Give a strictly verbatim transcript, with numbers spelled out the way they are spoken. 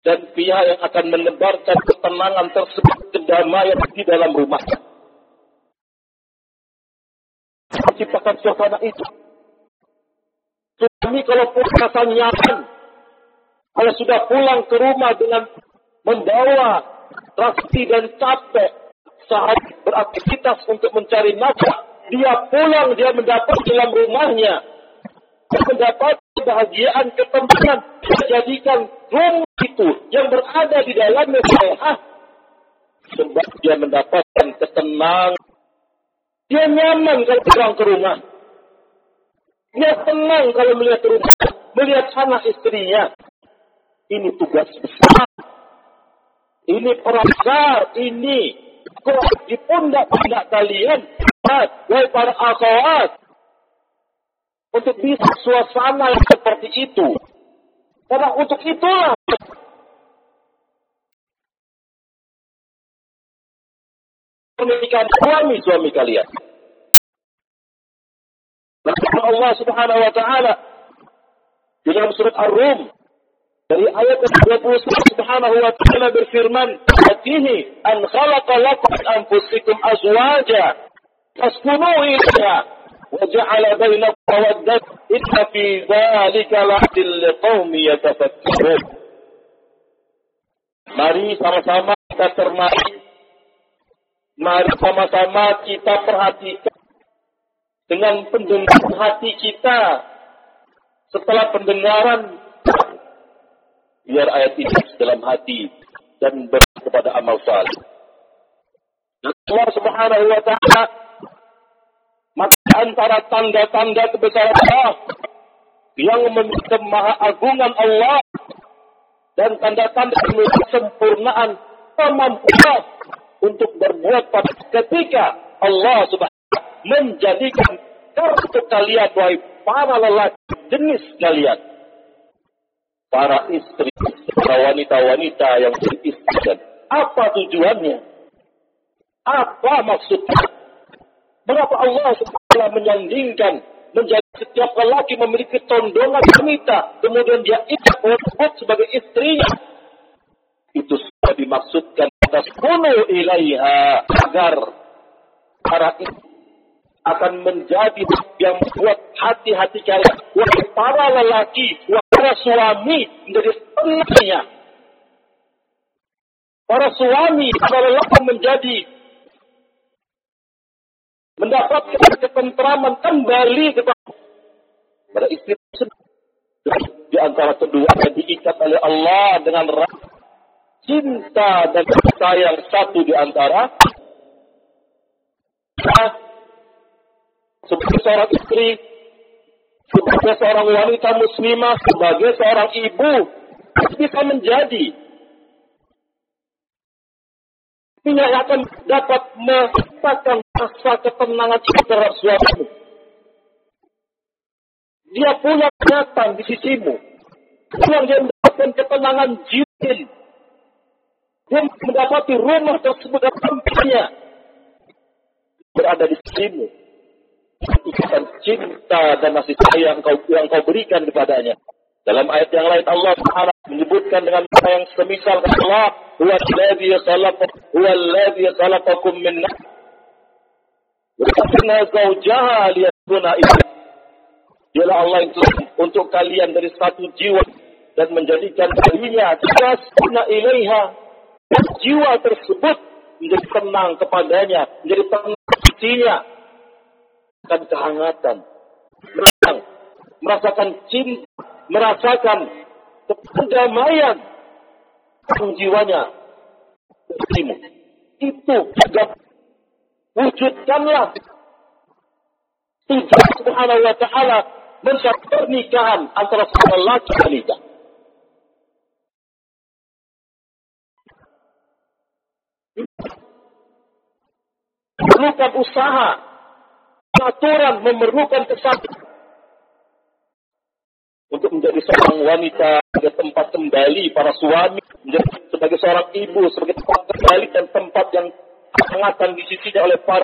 dan pihak yang akan menebarkan ketenangan tersebut, kedamaian di dalam rumahnya. Ciptakan suasana itu. Suami kalau merasa nyaman, kalau sudah pulang ke rumah dengan membawa transaksi dan capek sehari beraktivitas untuk mencari nafkah, dia pulang, dia mendapat dalam rumahnya, dia mendapat kebahagiaan, ketenangan, menjadikan rumah itu yang berada di dalamnya sehat, sebab dia mendapatkan ketenangan. Dia nyaman kalau pulang ke rumah. Dia tenang kalau melihat rumah, melihat anak istrinya. Ini tugas besar. Ini perang besar. Ini di pundak-pundak kalian, wahai para akhwat, untuk bisa suasana yang seperti itu. Karena untuk itulah pernikahan suami-suami kalian. Lalu Allah Subhanahu wa taala di dalam surat Ar-Rum dari ayat dua puluh satu Subhanahu wa taala berfirman, "Atihi an khalaqa lakum min anfusikum azwaja taskunu ilaiha wa ja'ala bainakum mawaddatan inna fi dzalika la'atil liqaumin yatafakkarun." Mari sama-sama kita cermati, mari sama-sama kita perhatikan dengan pendengaran hati kita. Setelah pendengaran, biar ayat ini dalam hati dan beriman kepada amal saleh. Allah Subhanahu wa taala, maka antara tanda-tanda kebesaran Allah yang memiliki kemahaagungan Allah dan tanda-tanda kesempurnaan kemampuan untuk berbuat pada ketika Allah Subhanahu menjadikan kartu kalian, wahai para lelaki jenis kalian, para istri, para wanita-wanita yang beristighfar. Apa tujuannya? Apa maksudnya? Mengapa Allah subhanahu wa taala menyandingkan menjadi setiap lelaki memiliki tondongan wanita, kemudian dia ikut sebagai istrinya? Itu sudah dimaksudkan atas kunu ilaiha, agar para istri akan menjadi yang membuat hati-hati kalian, wahai para lelaki, wahai para suami, menjadi tenangnya. Para suami, para lelaki menjadi mendapatkan ketentraman kembali kepada istri tersebut. Di antara kedua yang diikat oleh Allah dengan rasa cinta dan sayang satu di antara sebagai seorang istri, sebagai seorang wanita muslimah, sebagai seorang ibu, bisa menjadi ini akan dapat menciptakan rasa ketenangan terhadap suamimu. Dia punya kenyatan di sisimu, yang dia mendapatkan ketenangan jiwa. Dia mendapati rumah tersebut dan tempatnya berada di sisimu. Ikatan cinta dan kasih sayang kau yang kau berikan kepadanya. Dalam ayat yang lain Allah Subhanahu menyebutkan dengan kata yang semisal Allah, huwa alladzi khalaqa huwa alladzi khalaqakum min nafsin wa khalaqa zawjaha liyakuna ilayhi. Dialah Allah yang untuk kalian dari satu jiwa dan menjadikan dirinya tasna ilaiha, dan jiwa tersebut menjadi tenang kepadanya, menjadi tenang hatinya, dan kehangatan, merang, merasakan cinta, merasakan kedamaian jiwanya dirimu. Itu juga wujudkanlah tujuan Subhanahu wa taala mencapai pernikahan antara seorang laki dan wanita. Memerlukan usaha, aturan, memerlukan kesadaran untuk menjadi seorang wanita, sebagai tempat kembali para suami, menjadi sebagai seorang ibu, sebagai tempat kembali dan tempat yang akan disisinya oleh para